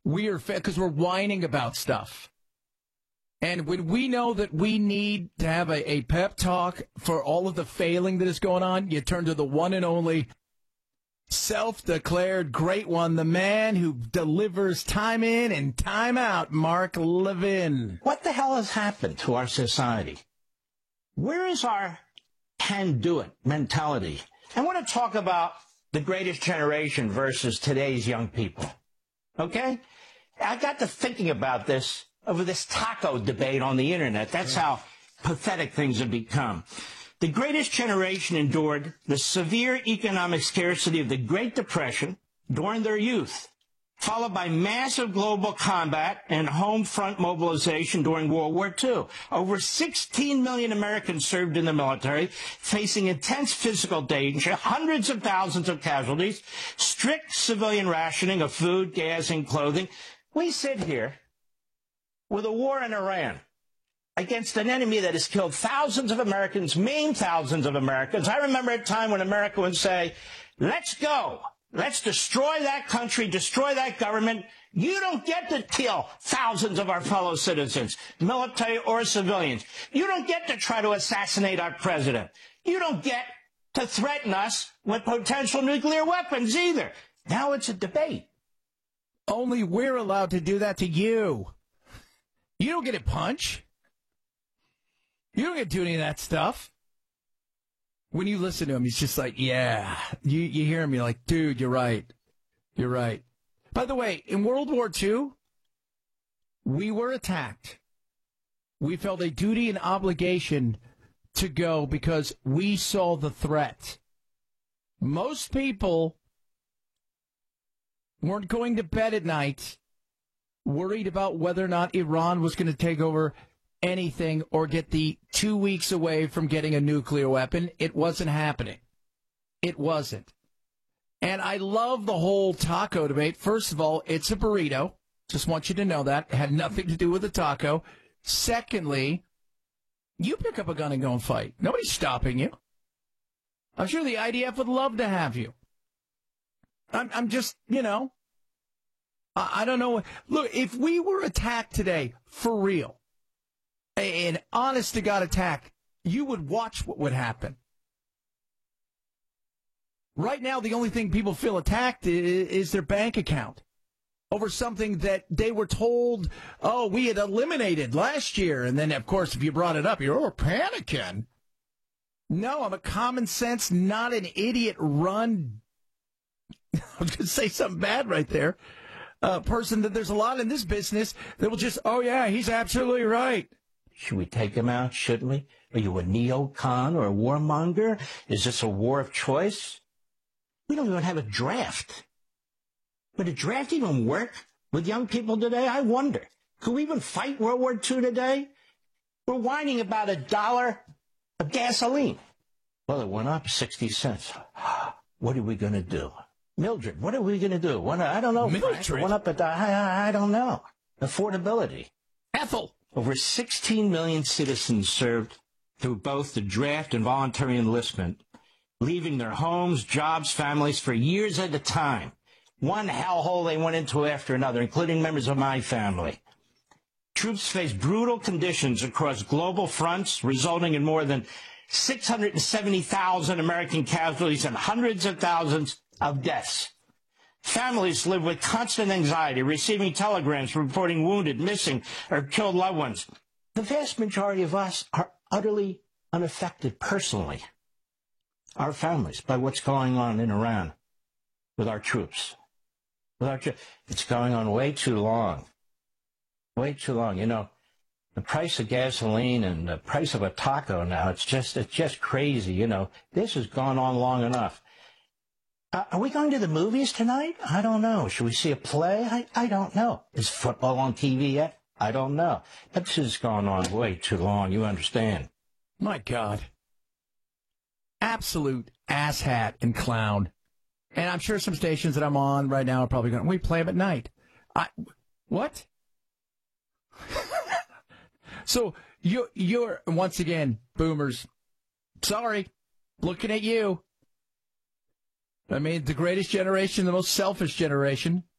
We are because we're whining about stuff. And when we know that we need to have a pep talk for all of the failing that is going on, you turn to the one and only self-declared great one, the man who delivers time in and time out, Mark Levin. What the hell has happened to our society? Where is our can-do-it mentality? I want to talk about the greatest generation versus today's young people. Okay? I got to thinking about this over this taco debate on the internet. That's how pathetic things have become. The greatest generation endured the severe economic scarcity of the Great Depression during their youth, followed by massive global combat and home front mobilization during World War II. Over 16 million Americans served in the military, facing intense physical danger, hundreds of thousands of casualties, strict civilian rationing of food, gas, and clothing. We sit here with a war in Iran against an enemy that has killed thousands of Americans, maimed thousands of Americans. I remember a time when America would say, let's go. Let's destroy that country, destroy that government. You don't get to kill thousands of our fellow citizens, military or civilians. You don't get to try to assassinate our president. You don't get to threaten us with potential nuclear weapons either. Now it's a debate. Only we're allowed to do that to you. You don't get a punch. You don't get to do any of that stuff. When you listen to him, he's just like, yeah. You hear him, you're like, dude, you're right. You're right. By the way, in World War II, we were attacked. We felt a duty and obligation to go because we saw the threat. Most people weren't going to bed at night worried about whether or not Iran was going to take over anything or get the 2 weeks away from getting a nuclear weapon. It wasn't happening. It wasn't. And I love the whole taco debate. First of all, it's a burrito. Just want you to know that. It had nothing to do with the taco. Secondly, you pick up a gun and go and fight. Nobody's stopping you. I'm sure the IDF would love to have you. I'm just, I don't know. Look, if we were attacked today, for real, an honest-to-God attack, you would watch what would happen. Right now, the only thing people feel attacked is their bank account over something that they were told, oh, we had eliminated last year. And then, of course, if you brought it up, you're panicking. No, I'm a common sense, not an idiot run. I was going to say something bad right there. Person that there's a lot in this business that will just, oh, yeah, he's absolutely right. Should we take him out? Shouldn't we? Are you a neocon or a warmonger? Is this a war of choice? We don't even have a draft. Would a draft even work with young people today? I wonder. Could we even fight World War II today? We're whining about $1 of gasoline. Well, it went up 60 cents. What are we going to do? Mildred, what are we going to do? I don't know. Mildred? Went up I don't know. Affordability. Ethel. Over 16 million citizens served through both the draft and voluntary enlistment, leaving their homes, jobs, families for years at a time. One hellhole they went into after another, including members of my family. Troops faced brutal conditions across global fronts, resulting in more than 670,000 American casualties and hundreds of thousands of deaths. Families live with constant anxiety, receiving telegrams reporting wounded, missing, or killed loved ones. The vast majority of us are utterly unaffected personally, our families, by what's going on in Iran with our troops. It's going on way too long. Way too long. The price of gasoline and the price of a taco now, it's just crazy. This has gone on long enough. Are we going to the movies tonight? I don't know. Should we see a play? I don't know. Is football on TV yet? I don't know. But this has gone on way too long. You understand? My God. Absolute asshat and clown. And I'm sure some stations that I'm on right now are probably going, we play them at night. What? So you're, once again, boomers, sorry, looking at you. I mean, the greatest generation, the most selfish generation.